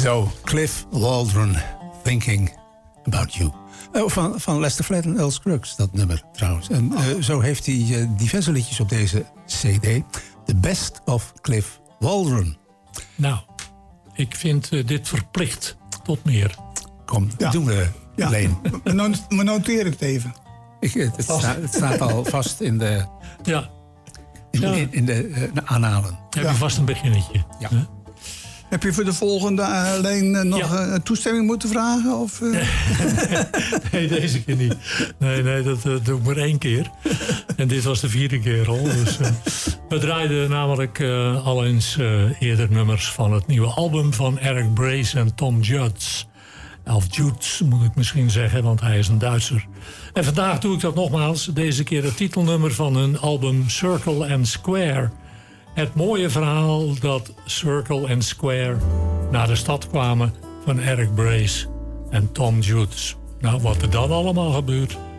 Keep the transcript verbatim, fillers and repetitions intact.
Zo, Cliff Waldron, Thinking About You. Uh, van, van Lester Flatt en Earl Scruggs, dat nummer trouwens. En uh, zo heeft hij uh, diverse liedjes op deze cd. The Best of Cliff Waldron. Nou, ik vind uh, dit verplicht tot meer. Kom, dat ja. doen we, ja. Leen. We noteren het even. Ik, het, het, staat, het staat al vast in de, ja. in, ja. in, in de uh, aanhalen. Heb ja. je vast een beginnetje. Ja. Huh? Heb je voor de volgende alleen uh, nog ja. uh, toestemming moeten vragen? Of, uh? Nee, deze keer niet. Nee, nee, dat uh, doe ik maar één keer. En dit was de vierde keer al. Dus, uh, we draaiden namelijk uh, al eens uh, eerder nummers van het nieuwe album van Eric Brace en Tom Judds. Of Judds moet ik misschien zeggen, want hij is een Duitser. En vandaag doe ik dat nogmaals. Deze keer het titelnummer van hun album Circle and Square. Het mooie verhaal dat Circle and Square naar de stad kwamen van Eric Brace en Tom Judds. Nou, wat er dan allemaal gebeurt,